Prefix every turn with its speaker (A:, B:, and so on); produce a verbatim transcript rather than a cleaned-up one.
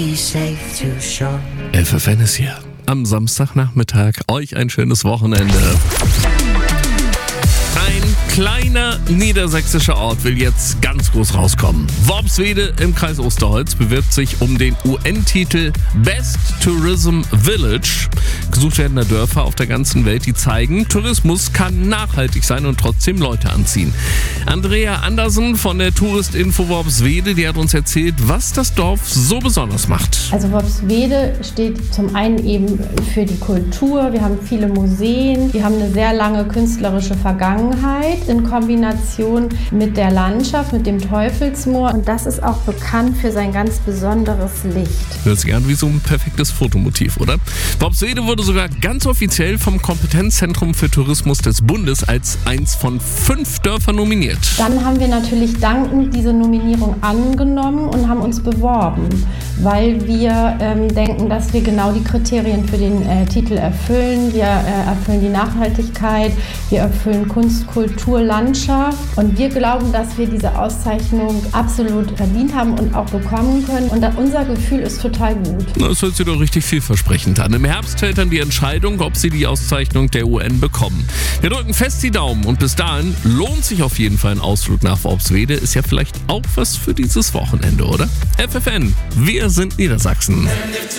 A: F F N ist hier. Am Samstagnachmittag euch ein schönes Wochenende. Ein kleiner niedersächsischer Ort will jetzt ganz groß rauskommen. Worpswede im Kreis Osterholz bewirbt sich um den U N-Titel Best Tourism Village. Gesucht werdende Dörfer auf der ganzen Welt, die zeigen, Tourismus kann nachhaltig sein und trotzdem Leute anziehen. Andrea Andersen von der Touristinfo Worpswede, die hat uns erzählt, was das Dorf so besonders macht.
B: Also Worpswede steht zum einen eben für die Kultur. Wir haben viele Museen, wir haben eine sehr lange künstlerische Vergangenheit in Kombination mit der Landschaft, mit dem Teufelsmoor. Und das ist auch bekannt für sein ganz besonderes Licht.
A: Hört sich an wie so ein perfektes Fotomotiv, oder? Worpswede wurde sogar ganz offiziell vom Kompetenzzentrum für Tourismus des Bundes als eins von fünf Dörfern nominiert.
B: Dann haben wir natürlich dankend diese Nominierung angenommen und haben uns beworben, weil wir ähm, denken, dass wir genau die Kriterien für den äh, Titel erfüllen. Wir äh, erfüllen die Nachhaltigkeit, wir erfüllen Kunst, Kultur, Landschaft und wir glauben, dass wir diese Auszeichnung absolut verdient haben und auch bekommen können und unser Gefühl ist total gut.
A: Das hört sich doch richtig vielversprechend an. Im Herbst fällt dann die Entscheidung, ob sie die Auszeichnung der U N bekommen. Wir drücken fest die Daumen und bis dahin lohnt sich auf jeden Fall ein Ausflug nach Worpswede. Ist ja vielleicht auch was für dieses Wochenende, oder? F F N, wir sind Niedersachsen.